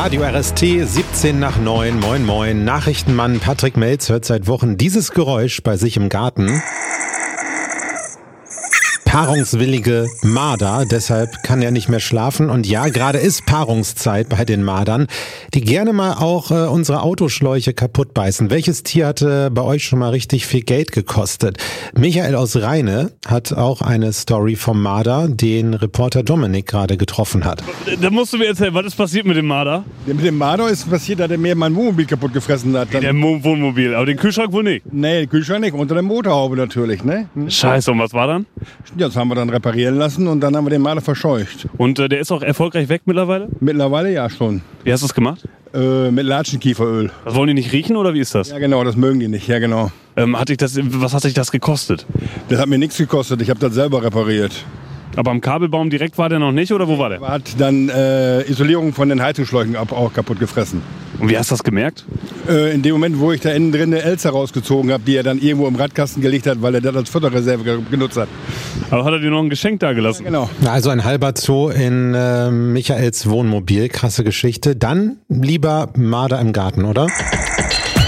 Radio RST, 17 nach 9, moin moin. Nachrichtenmann Patrick Melz hört seit Wochen dieses Geräusch bei sich im Garten. Paarungswillige Marder, deshalb kann er nicht mehr schlafen. Und ja, gerade ist Paarungszeit bei den Mardern, die gerne mal auch unsere Autoschläuche kaputt beißen. Welches Tier hatte bei euch schon mal richtig viel Geld gekostet? Michael aus Rheine hat auch eine Story vom Marder, den Reporter Dominik gerade getroffen hat. Da musst du mir erzählen, was ist passiert mit dem Marder? Ja, mit dem Marder ist passiert, dass er mir mein Wohnmobil kaputt gefressen hat. Der Wohnmobil, aber den Kühlschrank wohl nicht? Nee, den Kühlschrank nicht, unter der Motorhaube natürlich, ne? Scheiße, und was war dann? Ja, das haben wir dann reparieren lassen und dann haben wir den Marder verscheucht. Und der ist auch erfolgreich weg mittlerweile? Mittlerweile ja schon. Wie hast du es gemacht? Mit Latschenkieferöl. Das wollen die nicht riechen oder wie ist das? Ja genau, das mögen die nicht, ja genau. Was hat dich das gekostet? Das hat mir nichts gekostet, ich habe das selber repariert. Aber am Kabelbaum direkt war der noch nicht oder wo war der? Hat dann Isolierung von den Heizungsschläuchen auch kaputt gefressen. Und wie hast du das gemerkt? In dem Moment, wo ich da innen drin eine Elster rausgezogen habe, die er dann irgendwo im Radkasten gelegt hat, weil er das als Futterreserve genutzt hat. Aber hat er dir noch ein Geschenk da gelassen? Ja, genau. Also ein halber Zoo in Michaels Wohnmobil, krasse Geschichte. Dann lieber Marder im Garten, oder?